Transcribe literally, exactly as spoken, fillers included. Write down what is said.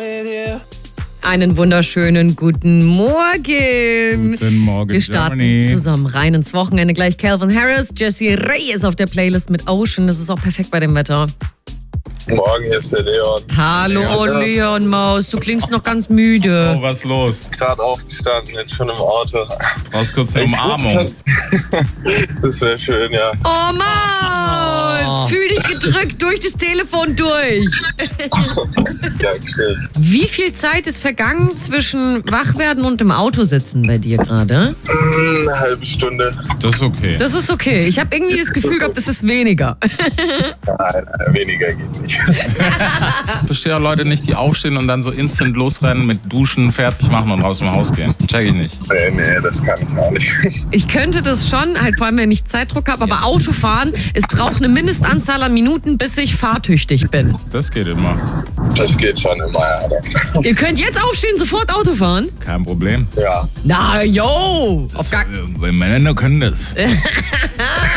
Einen wunderschönen guten Morgen. Guten Morgen, Wir starten Germany. zusammen rein ins Wochenende. Gleich Calvin Harris, Jessie Reyes auf der Playlist mit Ocean. Das ist auch perfekt bei dem Wetter. Morgen, hier ist der Leon. Hallo, Leon. Leon Maus. Du klingst noch ganz müde. Oh, was ist los? Gerade aufgestanden, jetzt schon im Auto. Brauchst kurz eine Umarmung. Das wäre schön, ja. Oh, Maus. Fühl dich gedrückt durch das Telefon durch. Dankeschön. Wie viel Zeit ist vergangen zwischen Wachwerden und im Auto sitzen bei dir gerade? Eine halbe Stunde. Das ist okay. Das ist okay. Ich habe irgendwie das Gefühl gehabt, es ist weniger. Nein, weniger geht nicht. Ich verstehe auch Leute nicht, die aufstehen und dann so instant losrennen mit Duschen, fertig machen und aus dem Haus gehen. Check ich nicht. Nee, nee, das kann ich auch nicht. Ich könnte das schon, halt vor allem, wenn ich Zeitdruck habe, aber Autofahren, es braucht eine Mindestanzahl an Minuten, bis ich fahrtüchtig bin. Das geht immer. Das geht schon immer, ja. Ihr könnt jetzt aufstehen, sofort Auto fahren? Kein Problem. Ja. Na, yo! Auf gar Äh, Männer können das.